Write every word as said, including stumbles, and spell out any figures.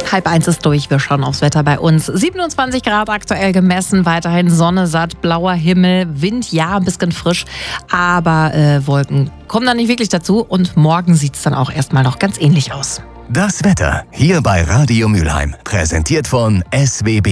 Halb eins ist durch, wir schauen aufs Wetter bei uns. siebenundzwanzig Grad aktuell gemessen, weiterhin Sonne satt, blauer Himmel, Wind, ja, ein bisschen frisch, aber äh, Wolken kommen dann nicht wirklich dazu und morgen sieht es dann auch erstmal noch ganz ähnlich aus. Das Wetter hier bei Radio Mülheim, präsentiert von S W B.